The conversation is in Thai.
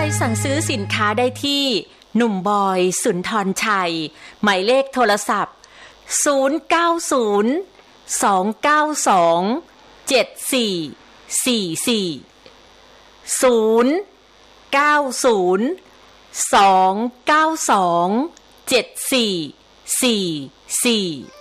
สั่งซื้อสินค้าได้ที่หนุ่มบอยสุนทรชัยหมายเลขโทรศัพท์0902927444 0902927444